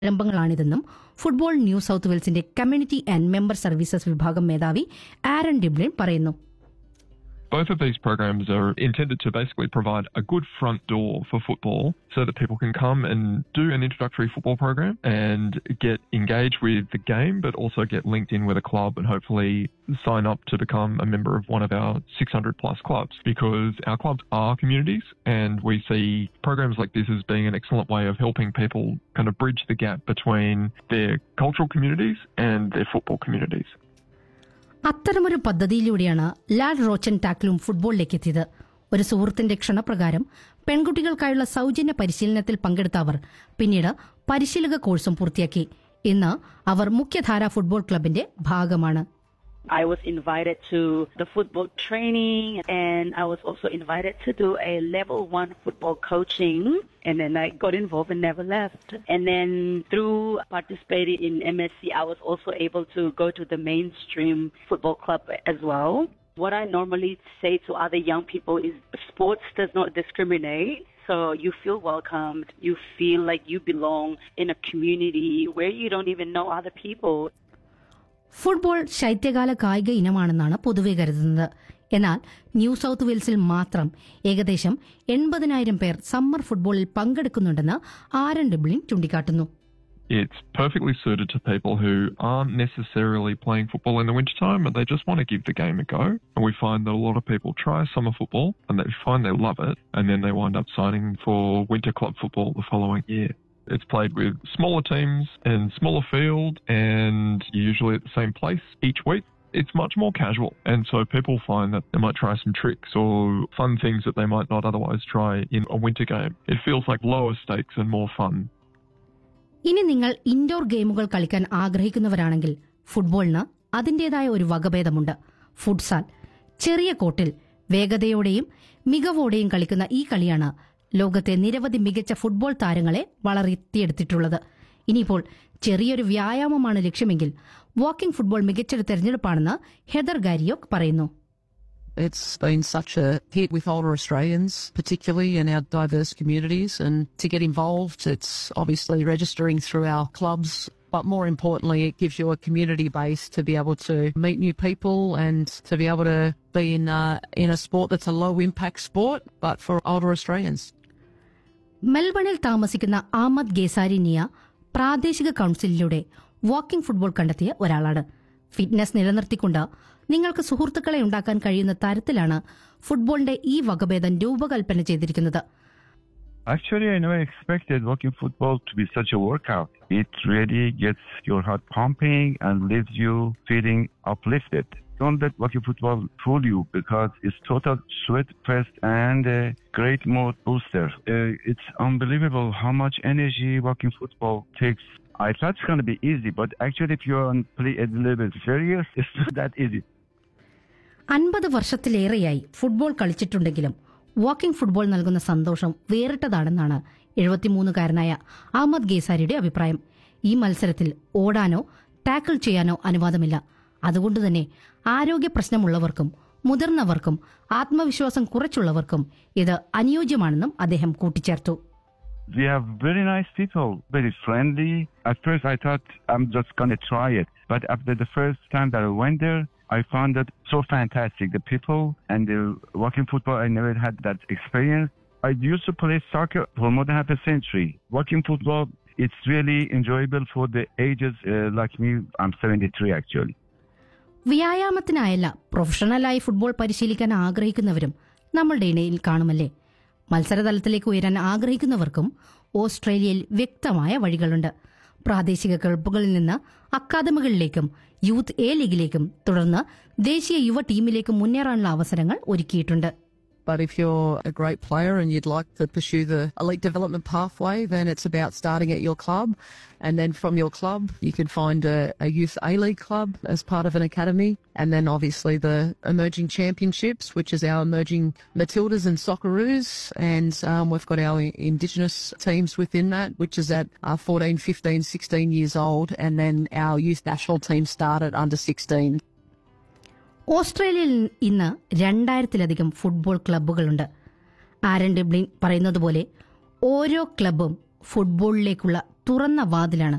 സംരംഭങ്ങളാണിതെന്നും football new south വെയിൽസിന്റെ community and member services വിഭാഗം മേധാവി Aaron ഡിബ്ലിൻ പറയുന്നു. Both of these programs are intended to basically provide a good front door for football so that people can come and do an introductory football program and get engaged with the game, but also get linked in with a club and hopefully sign up to become a member of one of our 600 plus clubs, because our clubs are communities and we see programs like this as being an excellent way of helping people kind of bridge the gap between their cultural communities and their football communities. അത്തരമൊരു പദ്ധതിയിലൂടെയാണ് LAD റോച്ചൻ ടാക്ലും ഫുട്ബോളിലേക്ക് എത്തിയത്. ഒരു സുഹൃത്തിന്റെ ക്ഷണപ്രകാരം പെൺകുട്ടികൾക്കായുള്ള സൌജന്യ പരിശീലനത്തിൽ പങ്കെടുത്ത അവർ പിന്നീട് പരിശീലക കോഴ്സും പൂർത്തിയാക്കി. ഇന്ന് അവർ മുഖ്യധാര ഫുട്ബോൾ ക്ലബിന്റെ ഭാഗമാണ്. I was invited to the football training, and I was also invited to do a level 1 football coaching, and then I got involved and never left. And then through participating in MSc, I was also able to go to the mainstream football club as well. What I normally say to other young people is sports does not discriminate. So you feel welcomed, you feel like you belong in a community where you don't even know other people. Football ശൈത്യകാല കായിക ഇനമാണെന്നാണ് പൊതുവെ കരുതുന്നത്. എന്നാൽ new south വെയിൽസിൽ മാത്രം ഏകദേശം 80,000 പേർ summer ഫുട്ബോളിൽ പങ്കെടുക്കുന്നുണ്ടെന്ന് Aaron ഡിബ്ലിൻ ചൂണ്ടിക്കാട്ടുന്നു. It's perfectly suited to people who aren't necessarily playing football in the wintertime, but they just want to give the game a go. And we find that a lot of people try summer football and they find they love it, and then they wind up signing for winter club football the following year. It's played with smaller teams and smaller field, and usually at the same place each week. It's much more casual, and so people find that they might try some tricks or fun things that they might not otherwise try in a winter game. It feels like lower stakes and more fun. ഇനി നിങ്ങൾ indoor ഗെയിമുകൾ കളിക്കാൻ ആഗ്രഹിക്കുന്നവരാണെങ്കിൽ ഫുട്ബോളിന് അതിന്റേതായ ഒരു വകഭേദമുണ്ട്. Futsal. ചെറിയ കോർട്ടിൽ വേഗതയോടെയും മികവോടെയും കളിക്കുന്ന ഈ കളിയാണ് ലോകത്തെ നിരവധി മികച്ച ഫുട്ബോൾ താരങ്ങളെ വളർത്തിയെടുത്തിട്ടുള്ളത്. ഇനിയിപ്പോൾ ചെറിയൊരു വ്യായാമമാണ് ലക്ഷ്യമെങ്കിൽ വാക്കിംഗ് ഫുട്ബോൾ മികച്ചൊരു തെരഞ്ഞെടുപ്പാണെന്ന് ഹെദർ ഗാരിയോക്ക് പറയുന്നു. It's been such a hit with older Australians, particularly in our diverse communities, and to get involved, it's obviously registering through our clubs, but more importantly, it gives you a community base to be able to meet new people and to be able to be in a sport that's a low impact sport, but for older Australians. മെൽബണിൽ താമസിക്കുന്ന ആമദ് ഗേസാരിനിയ പ്രാദേശിക കൌൺസിലിലൂടെ walking football കണ്ടെത്തിയ ഒരാളാണ്. Fitness നിലനിർത്തിക്കൊണ്ട് നിങ്ങൾക്ക് സുഹൃത്തുക്കളെ ഉണ്ടാക്കാൻ കഴിയുന്ന തരത്തിലാണ് ഫുട്ബോളിന്റെ ഈ വകഭേദം രൂപകൽപ്പന ചെയ്തിരിക്കുന്നത്. Actually, I never expected walking football to be such a workout. It really gets your heart pumping and leaves you feeling uplifted. Don't let walking football fool you, because it's total sweat fest and a great mood booster. It's unbelievable how much energy walking football takes. I thought it's going to be easy, but actually if you're on play a little bit serious, it's not that easy. 50 വർഷത്തിലേറെയായി football കളിച്ചിട്ടുണ്ടെങ്കിലും walking football നൽകുന്ന സന്തോഷം വേറിട്ടതാണെന്നാണ് 73-കാരനായ അഹമ്മദ് ഗേസാരിയുടെ അഭിപ്രായം. ഈ മത്സരത്തിൽ ഓടാനോ tackle ചെയ്യാനോ അനുവാദമില്ല. അതുകൊണ്ടുതന്നെ ആരോഗ്യ പ്രശ്നമുള്ളവർക്കും മുതിർന്നവർക്കും ആത്മവിശ്വാസം കുറച്ചുള്ളവർക്കും ഇത് അനുയോജ്യമാണെന്നും അദ്ദേഹം കൂട്ടിച്ചേർത്തു. We have very nice people, very friendly. At first I thought I'm just going to try it, but after the first time that I went there, I found it so fantastic. The people and the walking football, I never had that experience. I used to play soccer for more than half a century. Walking football, it's really enjoyable for the ages like me. I'm 73 actually. വ്യായാമത്തിനായല്ല, പ്രൊഫഷണലായി football പരിശീലിക്കാൻ ആഗ്രഹിക്കുന്നവരും നമ്മളുടെ ഇടയിൽ കാണുമല്ലേ. മത്സരതലത്തിലേക്ക് ഉയരാൻ ആഗ്രഹിക്കുന്നവർക്കും ഓസ്ട്രേലിയയിൽ വ്യക്തമായ വഴികളുണ്ട്. പ്രാദേശിക ക്ലബ്ബുകളിൽ നിന്ന് അക്കാദമികളിലേക്കും youth A ലീഗിലേക്കും തുടർന്ന് ദേശീയ യുവ ടീമിലേക്കും മുന്നേറാനുള്ള അവസരങ്ങൾ ഒരുക്കിയിട്ടുണ്ട്. But if you're a great player and you'd like to pursue the elite development pathway, then it's about starting at your club. And then from your club, you can find a youth A-League club as part of an academy. And then obviously the emerging championships, which is our emerging Matildas and Socceroos. And we've got our Indigenous teams within that, which is at 14, 15, 16 years old. And then our youth national team start at under 16. ഓസ്ട്രേലിയയിൽ ഇന്ന് 2000-ലധികം football ക്ലബ്ബുകളുണ്ട്. Aaron ഡിബ്ലിൻ പറയുന്നതുപോലെ ഓരോ ക്ലബ്ബും ഫുട്ബോളിലേക്കുള്ള തുറന്ന വാതിലാണ്.